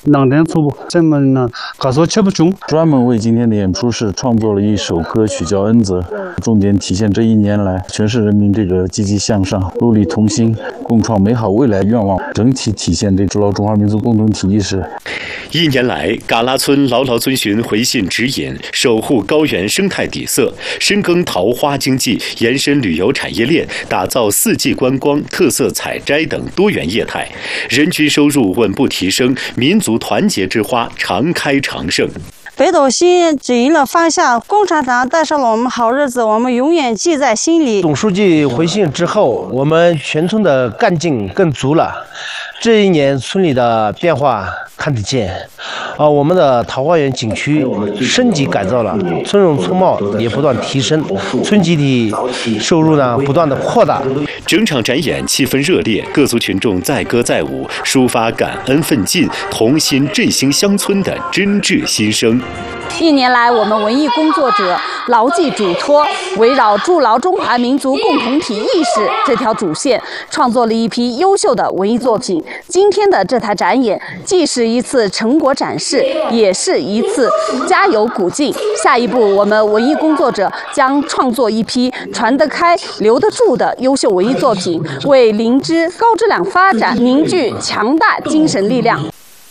两年初这么呢，搞说吃不中。 专门为今天的演出是创作了一首歌曲叫《恩泽》，重点体现这一年来全市人民这个积极向上、戮力同心、共创美好未来愿望，整体体现这筑牢中华民族共同体意识。 一年来，嘎拉村牢牢遵循回信指引，守护高原生态底色，深耕桃花经济，延伸旅游产业链，打造四季观光、特色采摘等多元业态，人均收入稳步提升，民族团结之花常开常盛。 北斗星指引了方向，共产党带上了我们好日子，我们永远记在心里。 总书记回信之后，我们全村的干劲更足了。这一年村里的变化看得见，我们的桃花源景区升级改造了，村容村貌也不断提升，村集体收入呢不断的扩大。 整场展演气氛热烈，各族群众载歌载舞，抒发感恩奋进、同心振兴乡村的真挚心声。 一年来，我们文艺工作者牢记嘱托，围绕筑牢中华民族共同体意识这条主线，创作了一批优秀的文艺作品。今天的这台展演，既是一次成果展示，也是一次加油鼓劲。下一步，我们文艺工作者将创作一批传得开、留得住的优秀文艺作品，为灵芝高质量发展凝聚强大精神力量。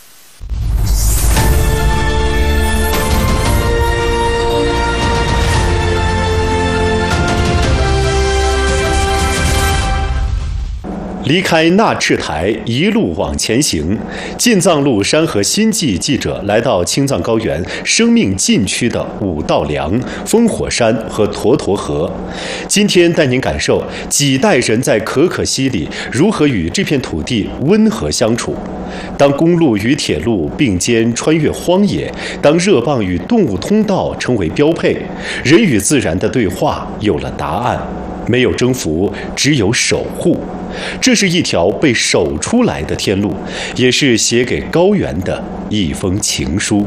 离开纳赤台，一路往前行。进藏路山河新记记者来到青藏高原生命禁区的五道梁、烽火山和沱沱河。今天带您感受几代人在可可西里如何与这片土地温和相处。当公路与铁路并肩穿越荒野，当热蚌与动物通道成为标配，人与自然的对话有了答案。没有征服，只有守护。这是一条被守出来的天路，也是写给高原的一封情书。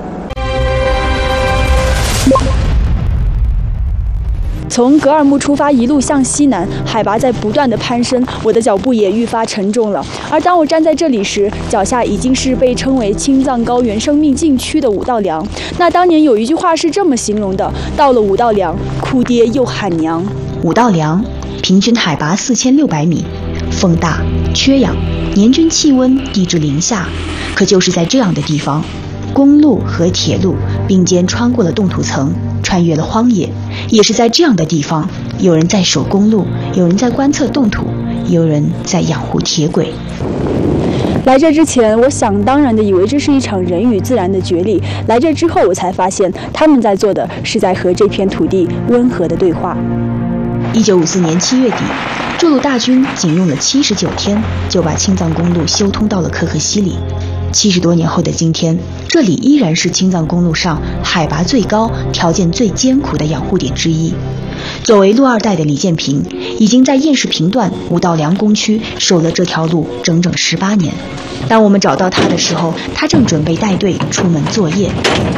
从格尔木出发，一路向西南，海拔在不断的攀升，我的脚步也愈发沉重了。而当我站在这里时，脚下已经是被称为青藏高原生命禁区的五道梁。那当年有一句话是这么形容的：到了五道梁，哭爹又喊娘。 五道梁平均海拔4600米，风大缺氧，年均气温低至0下。可就是在这样的地方，公路和铁路并肩穿过了冻土层，穿越了荒野。也是在这样的地方，有人在守公路，有人在观测冻土，有人在养护铁轨。 来这之前，我想当然的以为这是一场人与自然的角力。来这之后，我才发现他们在做的是在和这片土地温和的对话。 1954年7月底，筑路大军仅用了79天，就把青藏公路修通到了可可西里。70多年后的今天，这里依然是青藏公路上海拔最高、条件最艰苦的养护点之一。作为路二代的李建平，已经在偃师坪段五道梁工区守了这条路整整18年。当我们找到他的时候，他正准备带队出门作业。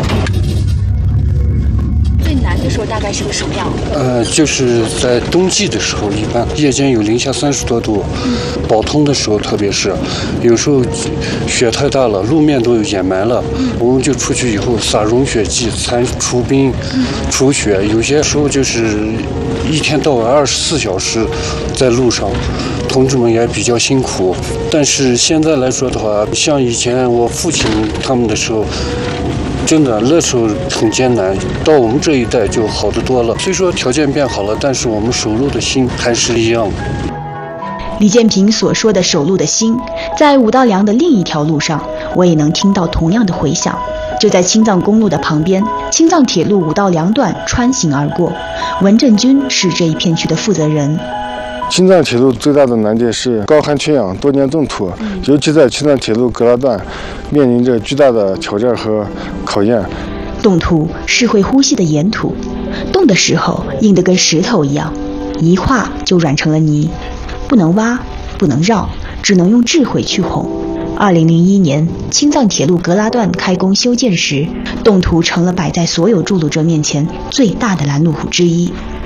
最难的时候大概是个什么样？ 就是在冬季的时候，一般夜间有零下30多度，保通的时候，特别是有时候雪太大了，路面都掩埋了，我们就出去以后撒融雪剂、铲除冰、除雪。有些时候就是一天到晚24小时在路上，同志们也比较辛苦。但是现在来说的话，像以前我父亲他们的时候，真的那时候很艰难，到我们这一代就好得多了。虽说条件变好了，但是我们守路的心还是一样。 李建平所说的守路的心，在五道梁的另一条路上，我也能听到同样的回响。就在青藏公路的旁边，青藏铁路五道梁段穿行而过。文振军是这一片区的负责人。 青藏铁路最大的难点是高寒缺氧、多年冻土，尤其在青藏铁路格拉段，面临着巨大的挑战和考验。 冻土是会呼吸的岩土，冻的时候硬得跟石头一样，一化就软成了泥，不能挖，不能绕，只能用智慧去哄。2001年，青藏铁路格拉段开工修建时，冻土成了摆在所有筑路者面前最大的拦路虎之一。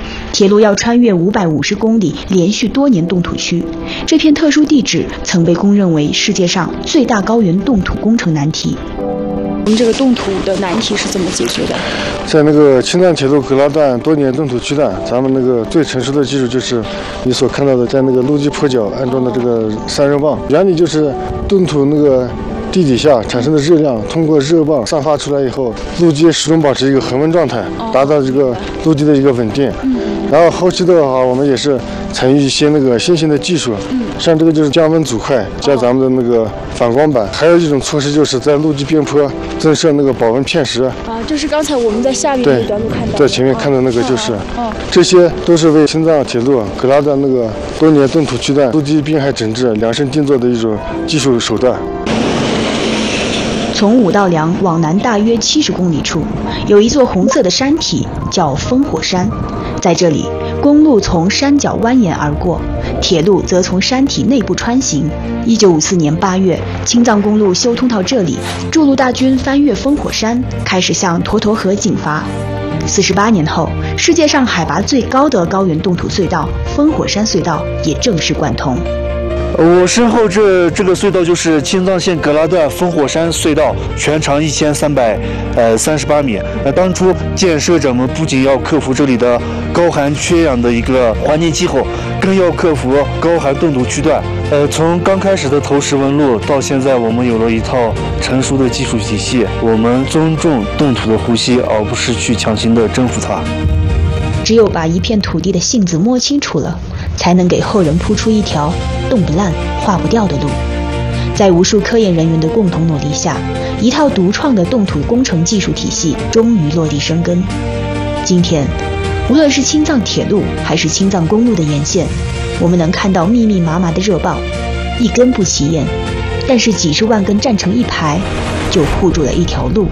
铁路要穿越550公里连续多年冻土区，这片特殊地址曾被公认为世界上最大高原冻土工程难题。 我们这个冻土的难题是怎么解决的？ 在那个青藏铁路格拉段多年冻土区段，咱们那个最成熟的技术就是你所看到的，在那个路基坡脚安装的这个散热棒，原理就是冻土那个地底下产生的热量通过热棒散发出来以后，路基始终保持一个恒温状态，达到这个路基的一个稳定。然后后期的话，我们也是采用一些那个新型的技术，像这个就是降温组块加咱们的那个反光板，还有一种措施就是在路基边坡增设那个保温片石。 就是刚才我们在下面那段路看到， 在前面看的那个就是，这些都是为青藏铁路格拉段那个多年冻土区段路基冰海整治量身定做的一种技术手段。 从五道梁往南大约70公里处，有一座红色的山体，叫烽火山。在这里，公路从山脚蜿蜒而过，铁路则从山体内部穿行。1954年8月，青藏公路修通到这里，筑路大军翻越烽火山，开始向沱沱河进发。48年后，世界上海拔最高的高原冻土隧道烽火山隧道也正式贯通。 我身后这个隧道就是青藏线格拉段烽火山隧道，全长1338米。当初建设者们不仅要克服这里的高寒缺氧的一个环境气候，更要克服高寒冻土区段。从刚开始的投石纹路到现在，我们有了一套成熟的技术体系。我们尊重冻土的呼吸，而不是去强行的征服它。 只有把一片土地的性子摸清楚了，才能给后人铺出一条冻不烂、化不掉的路。在无数科研人员的共同努力下，一套独创的冻土工程技术体系终于落地生根。今天，无论是青藏铁路还是青藏公路的沿线，我们能看到密密麻麻的热棒，一根不起眼，但是几十万根站成一排，就护住了一条路。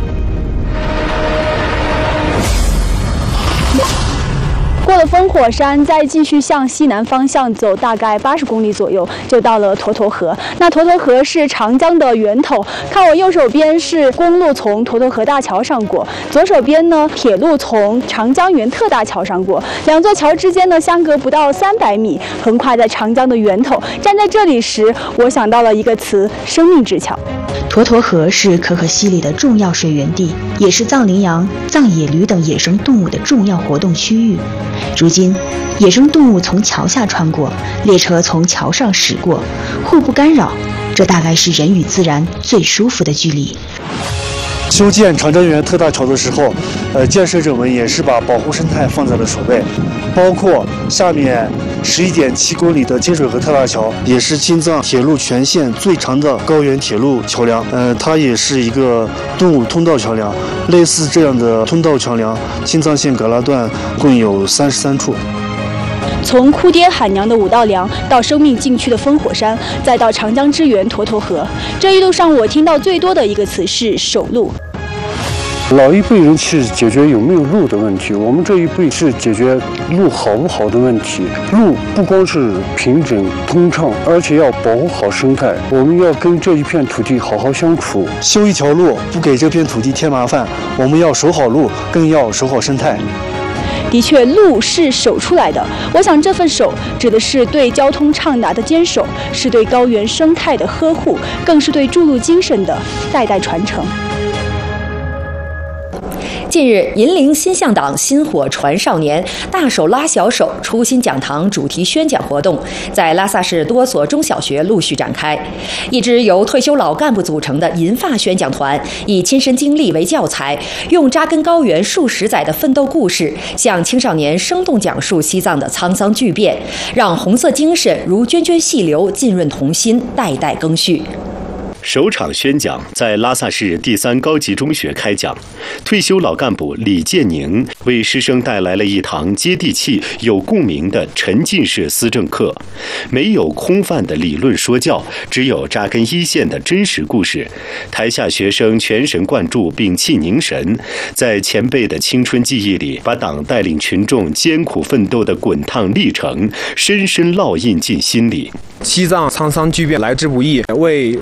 过了烽火山，再继续向西南方向走，大概80公里左右，就到了沱沱河。那沱沱河是长江的源头，看我右手边是公路从沱沱河大桥上过，左手边呢铁路从长江源特大桥上过，两座桥之间呢相隔不到300米，横跨在长江的源头。站在这里时，我想到了一个词：生命之桥。 沱沱河是可可西里的重要水源地，也是藏羚羊、藏野驴等野生动物的重要活动区域。如今，野生动物从桥下穿过，列车从桥上驶过，互不干扰，这大概是人与自然最舒服的距离。 修建长江源特大桥的时候，建设者们也是把保护生态放在了首位，包括下面11.7公里的清水河特大桥，也是青藏铁路全线最长的高原铁路桥梁。它也是一个动物通道桥梁。类似这样的通道桥梁，青藏线格拉段共有33处。 从哭爹喊娘的五道梁到生命禁区的烽火山，再到长江之源沱沱河，这一路上我听到最多的一个词是守路。 老一辈人是解决有没有路的问题，我们这一辈是解决路好不好的问题。路不光是平整通畅，而且要保护好生态。我们要跟这一片土地好好相处。 修一条路，不给这片土地添麻烦，我们要守好路，更要守好生态。 的确，路是守出来的。我想这份守指的是对交通畅达的坚守，是对高原生态的呵护，更是对筑路精神的代代传承。 近日，银陵新向党薪火传少年大手拉小手初心讲堂主题宣讲活动在拉萨市多所中小学陆续展开。一支由退休老干部组成的银发宣讲团，以亲身经历为教材，用扎根高原数十载的奋斗故事，向青少年生动讲述西藏的沧桑巨变，让红色精神如涓涓细流浸润童心，代代更续。 首场宣讲在拉萨市第3高级中学开讲，退休老干部李建宁为师生带来了一堂接地气、有共鸣的沉浸式思政课。没有空泛的理论说教，只有扎根一线的真实故事。台下学生全神贯注，屏气凝神，在前辈的青春记忆里，把党带领群众艰苦奋斗的滚烫历程深深烙印进心里。 西藏沧桑巨变来之不易，为前辈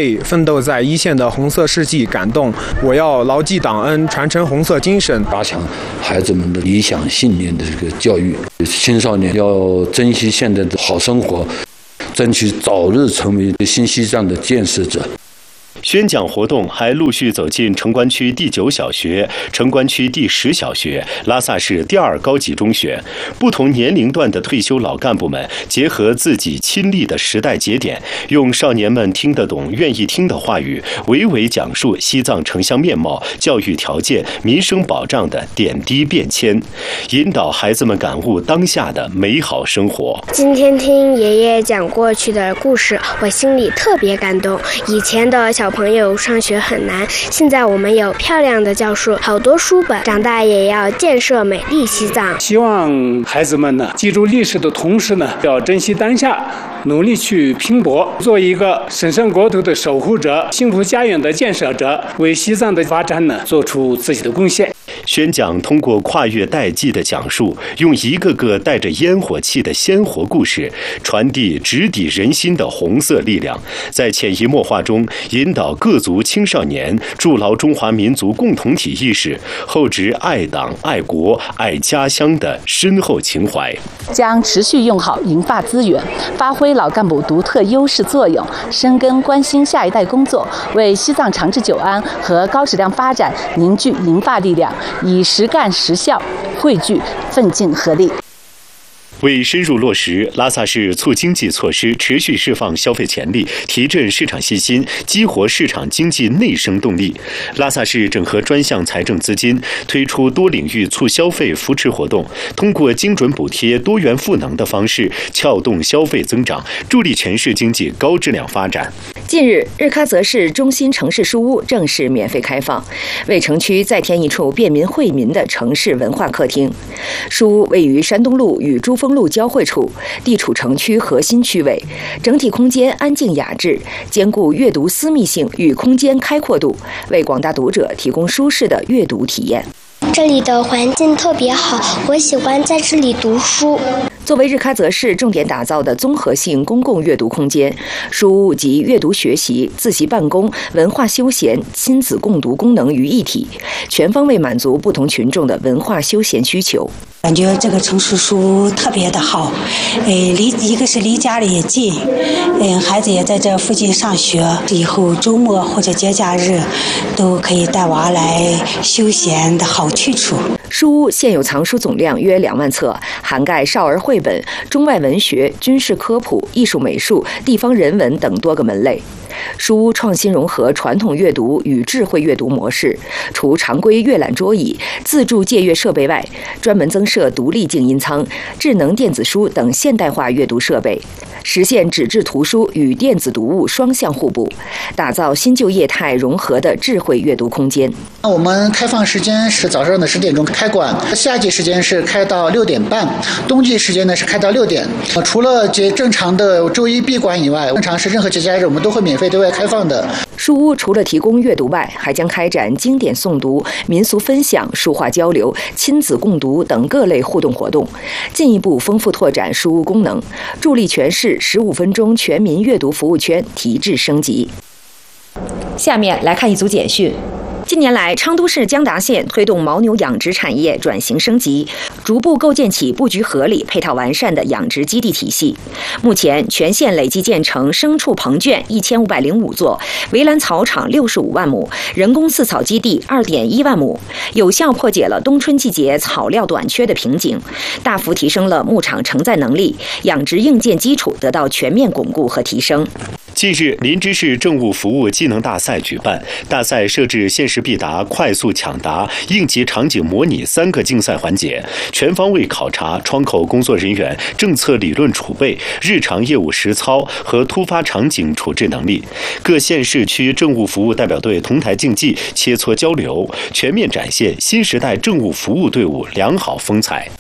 被奋斗在一线的红色事迹感动，我要牢记党恩，传承红色精神， 加强孩子们的理想信念的这个教育。青少年要珍惜现在的好生活，争取早日成为新西藏的建设者。 宣讲活动还陆续走进城关区第9小学、城关区第10小学、拉萨市第2高级中学。不同年龄段的退休老干部们结合自己亲历的时代节点，用少年们听得懂、愿意听的话语，娓娓讲述西藏城乡面貌、教育条件、民生保障的点滴变迁，引导孩子们感悟当下的美好生活。 今天听爷爷讲过去的故事，我心里特别感动。以前的小朋友上学很难，现在我们有漂亮的教室，好多书本，长大也要建设美丽西藏。 希望孩子们呢，记住历史的同时呢，要珍惜当下，努力去拼搏，做一个神圣国土的守护者、幸福家园的建设者，为西藏的发展呢，做出自己的贡献。 宣讲通过跨越代际的讲述，用一个个带着烟火气的鲜活故事，传递直抵人心的红色力量，在潜移默化中引导各族青少年筑牢中华民族共同体意识，厚植爱党、爱国、爱家乡的深厚情怀。 将持续用好银发资源，发挥老干部独特优势作用，深耕关心下一代工作，为西藏长治久安和高质量发展凝聚银发力量，以实干实效汇聚奋进合力。 为深入落实拉萨市促经济措施，持续释放消费潜力，提振市场信心，激活市场经济内生动力，拉萨市整合专项财政资金，推出多领域促消费扶持活动，通过精准补贴、多元赋能的方式，撬动消费增长，助力全市经济高质量发展。 近日，日喀则市中心城市书屋正式免费开放，为城区再添一处便民惠民的城市文化客厅。书屋位于山东路与珠峰路交汇处，地处城区核心区位，整体空间安静雅致，兼顾阅读私密性与空间开阔度，为广大读者提供舒适的阅读体验。 这里的环境特别好，我喜欢在这里读书。 作为日喀则市重点打造的综合性公共阅读空间，书屋集阅读学习、自习办公、文化休闲、亲子共读功能于一体，全方位满足不同群众的文化休闲需求。 感觉这个城市书屋特别的好，一个是离家里也近，孩子也在这附近上学，以后周末或者节假日都可以带娃来休闲的好去处。 书屋现有藏书总量约2万册，涵盖少儿绘本、中外文学、军事科普、艺术美术、地方人文等多个门类。书屋创新融合传统阅读与智慧阅读模式，除常规阅览桌椅、自助借阅设备外，专门增设独立静音舱、智能电子书等现代化阅读设备，实现纸质图书与电子读物双向互补，打造新旧业态融合的智慧阅读空间。 我们开放时间是早上的10点钟开馆，夏季时间是开到6点半，冬季时间呢是开到6点。除了正常的周一闭馆以外，正常是任何节假日我们都会免费对外开放的。 书屋除了提供阅读外，还将开展经典诵读、民俗分享、书画交流、亲子共读等各类互动活动，进一步丰富拓展书屋功能，助力全市15分钟全民阅读服务圈提质升级。下面来看一组简讯。近年来，昌都市江达县推动牦牛养殖产业转型升级，逐步构建起布局合理、配套完善的养殖基地体系。目前，全县累计建成牲畜棚圈1505座，围栏草场65万亩，人工饲草基地2.1万亩，有效破解了冬春季节草料短缺的瓶颈，大幅提升了牧场承载能力，养殖硬件基础得到全面巩固和提升。 近日，林芝市政务服务技能大赛举办，大赛设置限时必答、快速抢答、应急场景模拟3个竞赛环节，全方位考察窗口工作人员政策理论储备、日常业务实操和突发场景处置能力。各县市区政务服务代表队同台竞技、切磋交流，全面展现新时代政务服务队伍良好风采。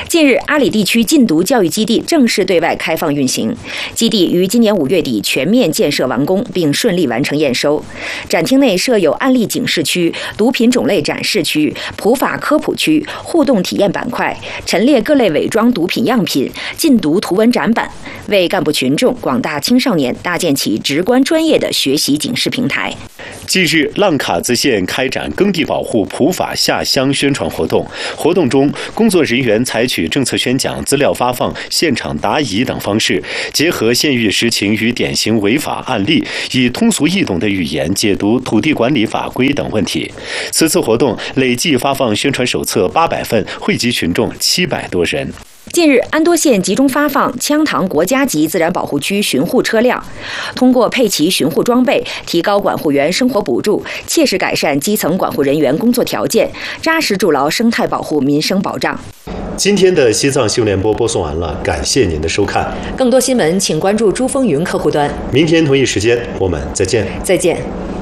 近日，阿里地区禁毒教育基地正式对外开放运行。基地于今年5月底全面建设完工，并顺利完成验收。展厅内设有案例警示区、毒品种类展示区、普法科普区、互动体验板块，陈列各类伪装毒品样品、禁毒图文展板，为干部群众、广大青少年搭建起直观专业的学习警示平台。 近日，浪卡兹县开展耕地保护普法下乡宣传活动。活动中，工作人员采取政策宣讲、资料发放、现场答疑等方式，结合县域实情与典型违法案例，以通俗易懂的语言解读土地管理法规等问题。此次活动累计发放宣传手册800份，惠及群众700多人。 近日，安多县集中发放羌塘国家级自然保护区巡护车辆，通过配齐巡护装备，提高管护员生活补助，切实改善基层管护人员工作条件，扎实筑牢生态保护民生保障。 今天的西藏新闻联播播送完了，感谢您的收看。 更多新闻请关注珠峰云客户端。 明天同一时间我们再见。 再见。